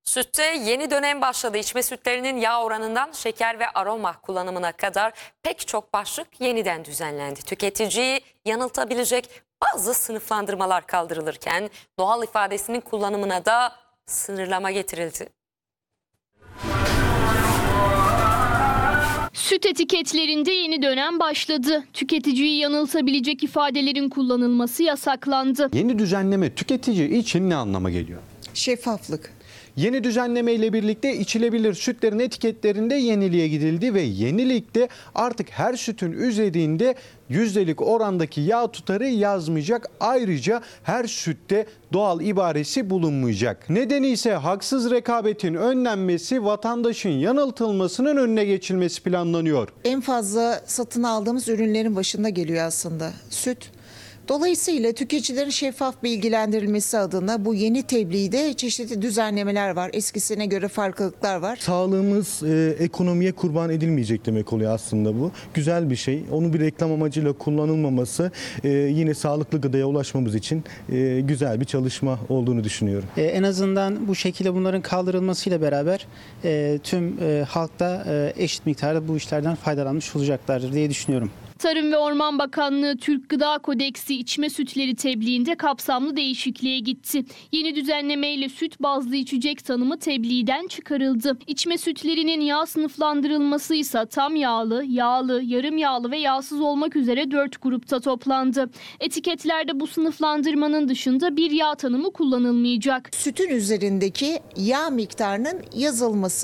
Sütte yeni dönem başladı. İçme sütlerinin yağ oranından şeker ve aroma kullanımına kadar pek çok başlık yeniden düzenlendi. Tüketiciyi yanıltabilecek bazı sınıflandırmalar kaldırılırken doğal ifadesinin kullanımına da sınırlama getirildi. Süt etiketlerinde yeni dönem başladı. Tüketiciyi yanıltabilecek ifadelerin kullanılması yasaklandı. Yeni düzenleme tüketici için ne anlama geliyor? Şeffaflık. Yeni düzenleme ile birlikte içilebilir sütlerin etiketlerinde yeniliğe gidildi ve yenilikte artık her sütün üzerinde yüzdelik orandaki yağ tutarı yazmayacak. Ayrıca her sütte doğal ibaresi bulunmayacak. Nedeni ise haksız rekabetin önlenmesi, vatandaşın yanıltılmasının önüne geçilmesi planlanıyor. En fazla satın aldığımız ürünlerin başında geliyor aslında süt. Dolayısıyla tüketicilerin şeffaf bilgilendirilmesi adına bu yeni tebliğde çeşitli düzenlemeler var. Eskisine göre farklılıklar var. Sağlığımız ekonomiye kurban edilmeyecek demek oluyor aslında bu. Güzel bir şey. Onu bir reklam amacıyla kullanılmaması yine sağlıklı gıdaya ulaşmamız için güzel bir çalışma olduğunu düşünüyorum. En azından bu şekilde bunların kaldırılmasıyla beraber tüm halkta eşit miktarda bu işlerden faydalanmış olacaklardır diye düşünüyorum. Tarım ve Orman Bakanlığı Türk Gıda Kodeksi içme sütleri tebliğinde kapsamlı değişikliğe gitti. Yeni düzenlemeyle süt bazlı içecek tanımı tebliğden çıkarıldı. İçme sütlerinin yağ sınıflandırılması ise tam yağlı, yağlı, yarım yağlı ve yağsız olmak üzere 4 grupta toplandı. Etiketlerde bu sınıflandırmanın dışında bir yağ tanımı kullanılmayacak. Sütün üzerindeki yağ miktarının yazılması